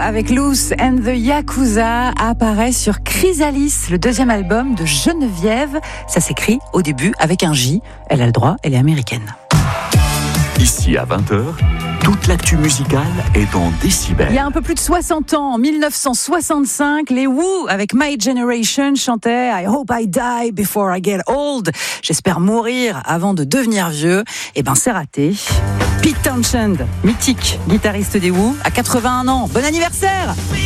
avec Loose and the Yakuza apparaît sur Chrysalis, le deuxième album de Geneviève. Ça s'écrit au début avec un J. Elle a le droit, elle est américaine. Ici à 20h, toute l'actu musicale est dans Décibel. Il y a un peu plus de 60 ans, en 1965, les Who, avec My Generation, chantaient I hope I die before I get old. J'espère mourir avant de devenir vieux. Eh ben, c'est raté. Pete Townshend, mythique guitariste des Who, à 81 ans. Bon anniversaire!